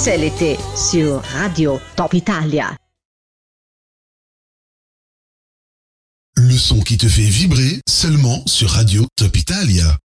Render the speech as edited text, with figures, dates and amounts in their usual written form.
C'est l'été sur Radio Top Italia. Le son qui te fait vibrer seulement sur Radio Top Italia.